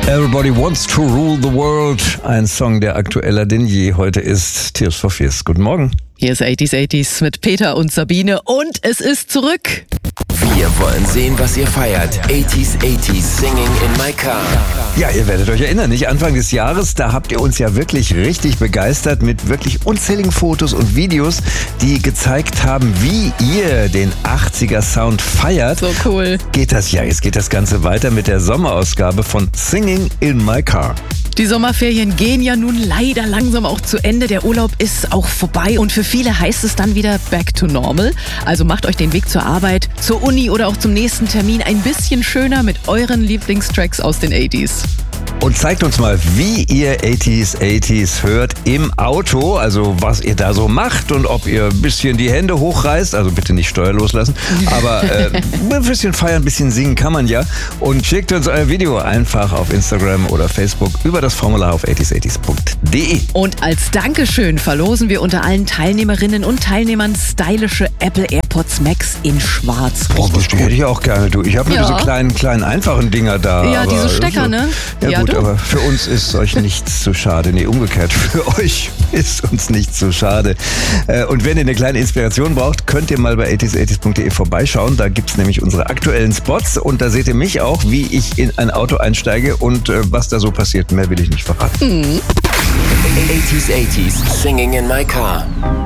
Everybody Wants to Rule the World. Ein Song, der aktueller denn je heute ist. Tears for Fears. Guten Morgen. Hier ist 80s mit Peter und Sabine und es ist zurück. Wir wollen sehen, was ihr feiert. 80s Singing in My Car. Ja, ihr werdet euch erinnern, nicht? Anfang des Jahres, da habt ihr uns ja wirklich richtig begeistert mit wirklich unzähligen Fotos und Videos, die gezeigt haben, wie ihr den 80er Sound feiert. So cool. Jetzt geht das Ganze weiter mit der Sommerausgabe von Singing in My Car. Die Sommerferien gehen ja nun leider langsam auch zu Ende. Der Urlaub ist auch vorbei und für viele heißt es dann wieder back to normal. Also macht euch den Weg zur Arbeit, zur Uni oder auch zum nächsten Termin ein bisschen schöner mit euren Lieblingstracks aus den 80s. Und zeigt uns mal, wie ihr 80s hört im Auto, also was ihr da so macht und ob ihr ein bisschen die Hände hochreißt, also bitte nicht Steuer loslassen, aber ein bisschen feiern, ein bisschen singen kann man ja. Und schickt uns euer Video einfach auf Instagram oder Facebook über das Formular auf 80s80s.de. Und als Dankeschön verlosen wir unter allen Teilnehmerinnen und Teilnehmern stylische Apple AirPods Max in schwarz. Boah, die hätte ich auch gerne, du. Ich habe nur diese kleinen, einfachen Dinger da. Ja, diese Stecker, ne? Ja gut, aber für uns ist euch nichts zu schade. Nee, umgekehrt, für euch ist uns nichts zu schade. Und wenn ihr eine kleine Inspiration braucht, könnt ihr mal bei 80s80s.de vorbeischauen. Da gibt's nämlich unsere aktuellen Spots und da seht ihr mich auch, wie ich in ein Auto einsteige und was da so passiert. Mehr will ich nicht verraten. 80s Singing in My Car.